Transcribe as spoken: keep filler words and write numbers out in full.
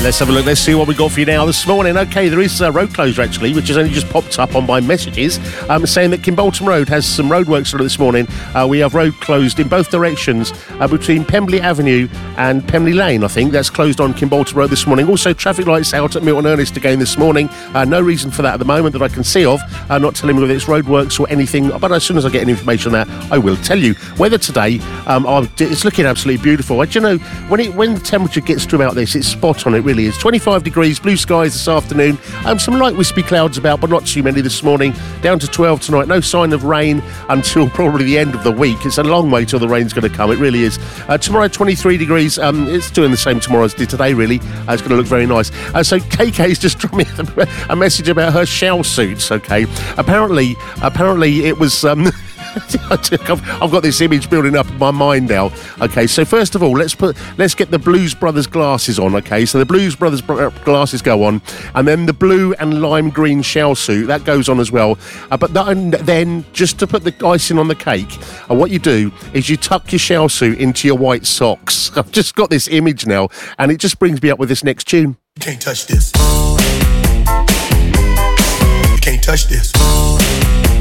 let's have a look. Let's see what we got for you now this morning. Okay, there is a road closure actually, which has only just popped up on my messages, um, saying that Kimbolton Road has some roadworks on it this morning. Uh, we have road closed in both directions uh, between Pemberley Avenue and Pemberley Lane. I think that's closed on Kimbolton Road this morning. Also, traffic lights out at Milton Ernest again this morning. Uh, no reason for that at the moment that I can see of. Uh, not telling me whether it's roadworks or anything, but as soon as I get any information on that, I will tell you. Weather today, um, it's looking absolutely beautiful. Do you know, when it when the temperature gets to about this, it's spot on. It really is. twenty-five degrees, blue skies this afternoon. Um, some light wispy clouds about, but not too many this morning. Down to twelve tonight. No sign of rain until probably the end of the week. It's a long way till the rain's going to come. It really is. Uh, tomorrow, twenty-three degrees. Um, it's doing the same tomorrow as it did today, really. Uh, it's going to look very nice. Uh, so K K's just dropped me a message about her shell suits. Okay, apparently, apparently it was. Um, I've got this image building up in my mind now. Okay, so first of all, let's put let's get the Blues Brothers glasses on. Okay, so the Blues Brothers glasses go on, and then the blue and lime green shell suit that goes on as well. Uh, but that, then, just to put the icing on the cake, uh, what you do is you tuck your shell suit into your white socks. I've just got this image now, and it just brings me up with this next tune. You can't touch this. You can't touch this.